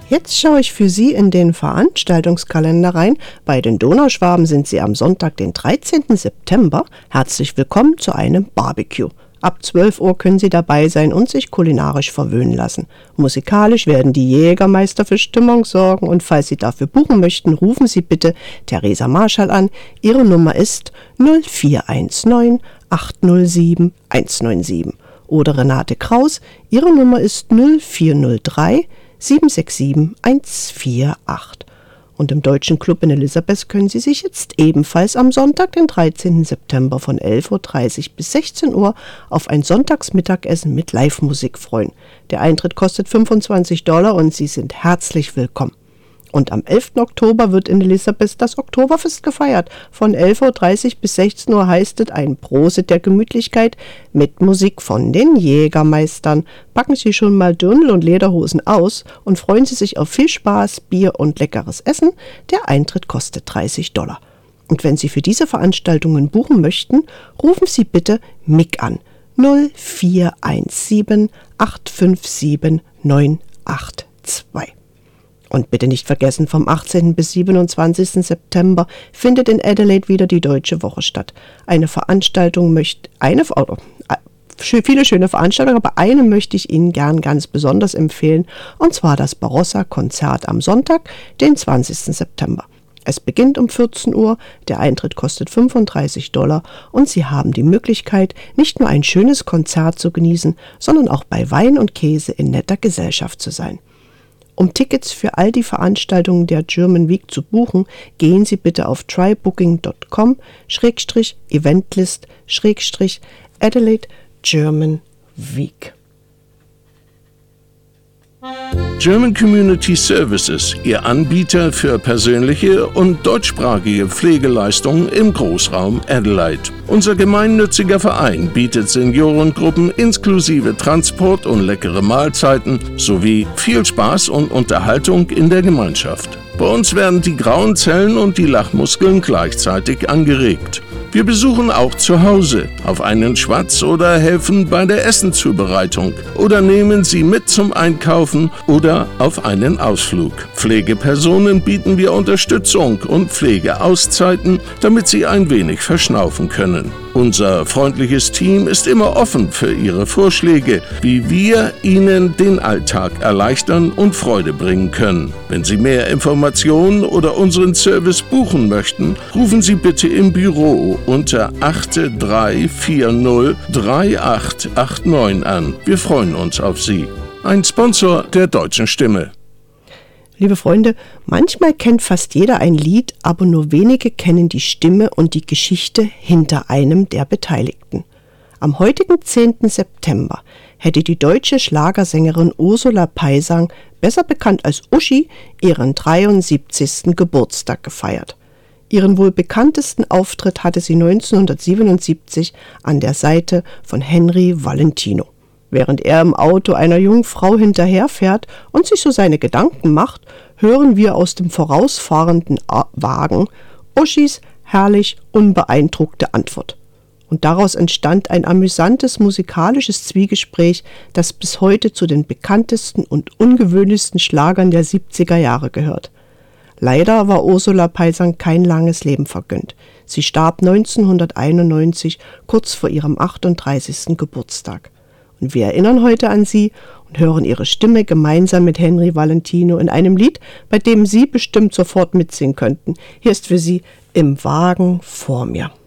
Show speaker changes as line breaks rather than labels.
Jetzt schaue ich für Sie in den Veranstaltungskalender rein. Bei den Donauschwaben sind Sie am Sonntag, den 13. September. Herzlich willkommen zu einem Barbecue. Ab 12 Uhr können Sie dabei sein und sich kulinarisch verwöhnen lassen. Musikalisch werden die Jägermeister für Stimmung sorgen und falls Sie dafür buchen möchten, rufen Sie bitte Theresa Marschall an. Ihre Nummer ist 0419 807 197. Oder Renate Kraus, ihre Nummer ist 0403 767 148. Und im Deutschen Club in Elisabeth können Sie sich jetzt ebenfalls am Sonntag, den 13. September von 11.30 Uhr bis 16 Uhr auf ein Sonntagsmittagessen mit Live-Musik freuen. Der Eintritt kostet $25 und Sie sind herzlich willkommen. Und am 11. Oktober wird in Elisabeth das Oktoberfest gefeiert. Von 11.30 Uhr bis 16 Uhr heißt es ein Prosit der Gemütlichkeit mit Musik von den Jägermeistern. Packen Sie schon mal Dirndl und Lederhosen aus und freuen Sie sich auf viel Spaß, Bier und leckeres Essen. Der Eintritt kostet $30. Und wenn Sie für diese Veranstaltungen buchen möchten, rufen Sie bitte Mick an. 0417 857 982. Und bitte nicht vergessen, vom 18. bis 27. September findet in Adelaide wieder die Deutsche Woche statt. Viele schöne Veranstaltungen, aber eine möchte ich Ihnen gern ganz besonders empfehlen, und zwar das Barossa-Konzert am Sonntag, den 20. September. Es beginnt um 14 Uhr, der Eintritt kostet $35 und Sie haben die Möglichkeit, nicht nur ein schönes Konzert zu genießen, sondern auch bei Wein und Käse in netter Gesellschaft zu sein. Um Tickets für all die Veranstaltungen der German Week zu buchen, gehen Sie bitte auf trybooking.com/eventlist/Adelaide German Week.
German Community Services, Ihr Anbieter für persönliche und deutschsprachige Pflegeleistungen im Großraum Adelaide. Unser gemeinnütziger Verein bietet Seniorengruppen inklusive Transport und leckere Mahlzeiten sowie viel Spaß und Unterhaltung in der Gemeinschaft. Bei uns werden die grauen Zellen und die Lachmuskeln gleichzeitig angeregt. Wir besuchen auch zu Hause auf einen Schwatz oder helfen bei der Essenzubereitung oder nehmen Sie mit zum Einkaufen oder auf einen Ausflug. Pflegepersonen bieten wir Unterstützung und Pflegeauszeiten, damit sie ein wenig verschnaufen können. Unser freundliches Team ist immer offen für Ihre Vorschläge, wie wir Ihnen den Alltag erleichtern und Freude bringen können. Wenn Sie mehr Informationen oder unseren Service buchen möchten, rufen Sie bitte im Büro unter 8340 3889 an. Wir freuen uns auf Sie. Ein Sponsor der Deutschen Stimme.
Liebe Freunde, manchmal kennt fast jeder ein Lied, aber nur wenige kennen die Stimme und die Geschichte hinter einem der Beteiligten. Am heutigen 10. September hätte die deutsche Schlagersängerin Ursula Peisang, besser bekannt als Uschi, ihren 73. Geburtstag gefeiert. Ihren wohl bekanntesten Auftritt hatte sie 1977 an der Seite von Henry Valentino. Während er im Auto einer jungen Frau hinterherfährt und sich so seine Gedanken macht, hören wir aus dem vorausfahrenden Wagen Uschis herrlich unbeeindruckte Antwort. Und daraus entstand ein amüsantes musikalisches Zwiegespräch, das bis heute zu den bekanntesten und ungewöhnlichsten Schlagern der 70er Jahre gehört. Leider war Ursula Peisang kein langes Leben vergönnt. Sie starb 1991, kurz vor ihrem 38. Geburtstag. Und wir erinnern heute an sie und hören ihre Stimme gemeinsam mit Henry Valentino in einem Lied, bei dem Sie bestimmt sofort mitsingen könnten. Hier ist für Sie Im Wagen vor mir.